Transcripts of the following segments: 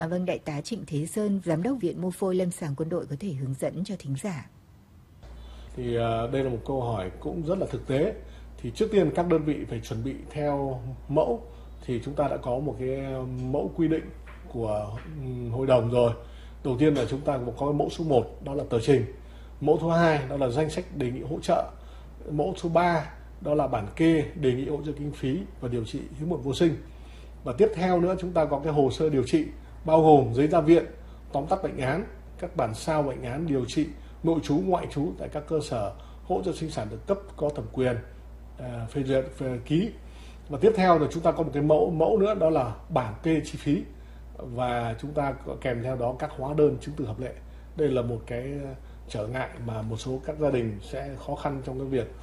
Vâng, Đại tá Trịnh Thế Sơn, Giám đốc Viện Mô phôi Lâm sàng Quân đội có thể hướng dẫn cho thính giả. Thì đây là một câu hỏi cũng rất là thực tế. Thì trước tiên các đơn vị phải chuẩn bị theo mẫu. Thì chúng ta đã có một cái mẫu quy định của hội đồng rồi. Đầu tiên là chúng ta có mẫu số 1, đó là tờ trình. Mẫu thứ 2 đó là danh sách đề nghị hỗ trợ. Mẫu số 3 đó là bản kê đề nghị hỗ trợ kinh phí và điều trị hiếm muộn vô sinh. Và tiếp theo nữa chúng ta có cái hồ sơ điều trị bao gồm giấy ra viện, tóm tắt bệnh án, các bản sao bệnh án điều trị nội trú ngoại trú tại các cơ sở hỗ trợ sinh sản được cấp có thẩm quyền phê duyệt ký. Và tiếp theo là chúng ta có một cái mẫu nữa, đó là bản kê chi phí, và chúng ta có kèm theo đó các hóa đơn chứng từ hợp lệ. Đây là một cái trở ngại mà một số các gia đình sẽ khó khăn trong cái việc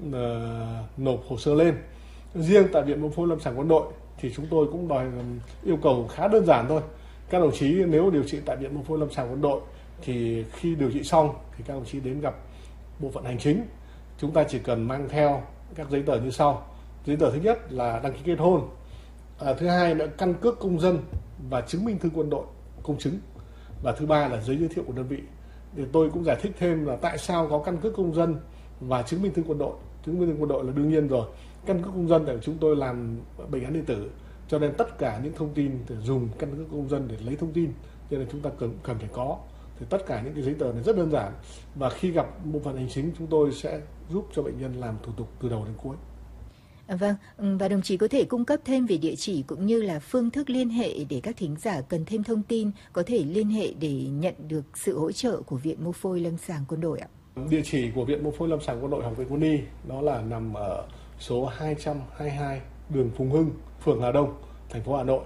nộp hồ sơ lên. Riêng tại Viện Mô phôi Lâm sàng Quân đội thì chúng tôi cũng yêu cầu khá đơn giản thôi. Các đồng chí nếu điều trị tại Viện Mô phôi Lâm sàng Quân đội thì khi điều trị xong thì các đồng chí đến gặp bộ phận hành chính. Chúng ta chỉ cần mang theo các giấy tờ như sau. Giấy tờ thứ nhất là đăng ký kết hôn, thứ hai là căn cước công dân và chứng minh thư quân đội công chứng, và thứ ba là giấy giới thiệu của đơn vị. Thì tôi cũng giải thích thêm là tại sao có căn cước công dân và chứng minh thư quân đội. Chứng minh thư quân đội là đương nhiên rồi. Căn cước công dân để chúng tôi làm bệnh án điện tử, cho nên tất cả những thông tin để dùng căn cước công dân để lấy thông tin, cho nên chúng ta cần phải có. Thì tất cả những cái giấy tờ này rất đơn giản, và khi gặp bộ phận hành chính chúng tôi sẽ giúp cho bệnh nhân làm thủ tục từ đầu đến cuối. Vâng, và đồng chí có thể cung cấp thêm về địa chỉ cũng như là phương thức liên hệ để các thính giả cần thêm thông tin có thể liên hệ để nhận được sự hỗ trợ của Viện Mô phôi Lâm sàng Quân đội ạ? Địa chỉ của Viện Mô phôi Lâm sàng Quân đội Học viện Quân y đó là nằm ở số 222 đường Phùng Hưng, phường Hà Đông, thành phố Hà Nội.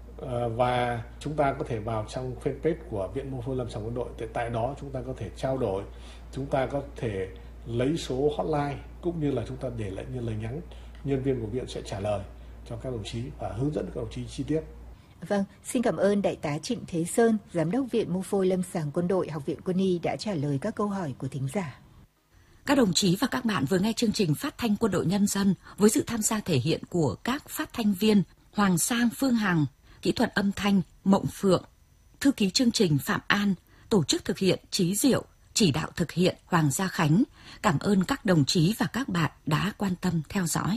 Và chúng ta có thể vào trong fanpage của Viện Mô phôi Lâm sàng Quân đội. Tại đó chúng ta có thể trao đổi, chúng ta có thể lấy số hotline, cũng như là chúng ta để lại như lời nhắn. Nhân viên của viện sẽ trả lời cho các đồng chí và hướng dẫn các đồng chí chi tiết. Vâng, xin cảm ơn Đại tá Trịnh Thế Sơn, Giám đốc Viện Mô phôi Lâm sàng Quân đội Học viện Quân y đã trả lời các câu hỏi của thính giả. Các đồng chí và các bạn vừa nghe chương trình Phát thanh Quân đội Nhân dân với sự tham gia thể hiện của các phát thanh viên Hoàng Sang, Phương Hằng, kỹ thuật âm thanh Mộng Phượng, thư ký chương trình Phạm An, tổ chức thực hiện Chí Diệu, chỉ đạo thực hiện Hoàng Gia Khánh. Cảm ơn các đồng chí và các bạn đã quan tâm theo dõi.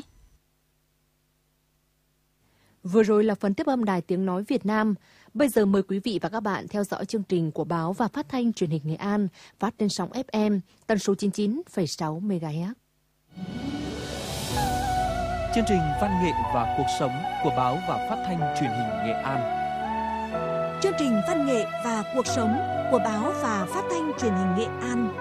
Vừa rồi là phần tiếp âm Đài Tiếng Nói Việt Nam. Bây giờ mời quý vị và các bạn theo dõi chương trình của Báo và Phát thanh Truyền hình Nghệ An, phát trên sóng FM, tần số 99,6 MHz. Chương trình Văn nghệ và cuộc sống của Báo và Phát thanh Truyền hình Nghệ An. Chương trình Văn nghệ và cuộc sống của Báo và Phát thanh Truyền hình Nghệ An.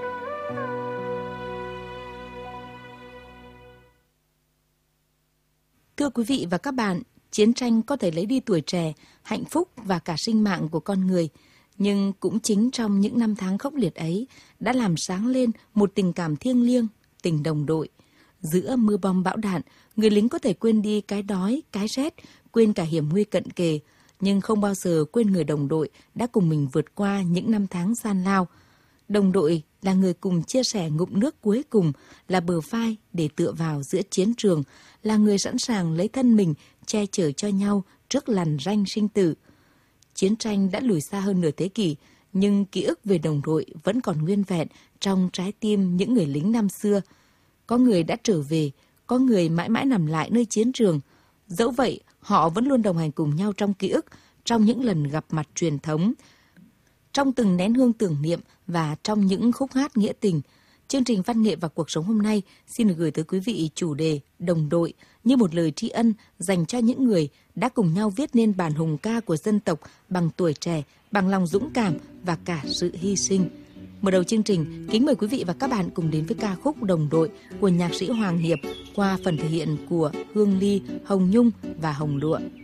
Thưa quý vị và các bạn, chiến tranh có thể lấy đi tuổi trẻ, hạnh phúc và cả sinh mạng của con người. Nhưng cũng chính trong những năm tháng khốc liệt ấy đã làm sáng lên một tình cảm thiêng liêng, tình đồng đội. Giữa mưa bom bão đạn, người lính có thể quên đi cái đói, cái rét, quên cả hiểm nguy cận kề, nhưng không bao giờ quên người đồng đội đã cùng mình vượt qua những năm tháng gian lao. Đồng đội là người cùng chia sẻ ngụm nước cuối cùng, là bờ vai để tựa vào giữa chiến trường, là người sẵn sàng lấy thân mình che chở cho nhau trước lằn ranh sinh tử. Chiến tranh đã lùi xa hơn nửa thế kỷ, nhưng ký ức về đồng đội vẫn còn nguyên vẹn trong trái tim những người lính năm xưa. Có người đã trở về, có người mãi mãi nằm lại nơi chiến trường. Dẫu vậy, họ vẫn luôn đồng hành cùng nhau trong ký ức, trong những lần gặp mặt truyền thống, trong từng nén hương tưởng niệm và trong những khúc hát nghĩa tình. Chương trình Văn nghệ và cuộc sống hôm nay xin được gửi tới quý vị chủ đề Đồng đội như một lời tri ân dành cho những người đã cùng nhau viết nên bản hùng ca của dân tộc bằng tuổi trẻ, bằng lòng dũng cảm và cả sự hy sinh. Mở đầu chương trình, kính mời quý vị và các bạn cùng đến với ca khúc Đồng đội của nhạc sĩ Hoàng Hiệp qua phần thể hiện của Hương Ly, Hồng Nhung và Hồng Lụa.